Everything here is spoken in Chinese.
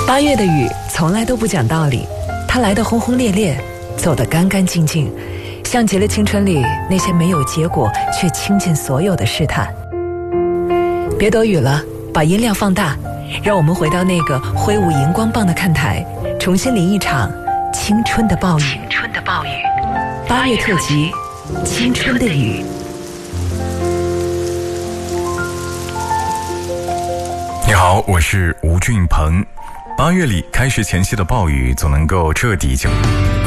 8月的雨从来都不讲道理，它来得轰轰烈烈，走得干干净净，像极了青春里那些没有结果却倾尽所有的试探。别躲雨了，把音量放大，让我们回到那个挥舞荧光棒的看台，重新淋一场青春的暴雨。8月特辑，青春的雨。 你好，我是吴俊鹏。8月里开学前夕的暴雨总能够彻底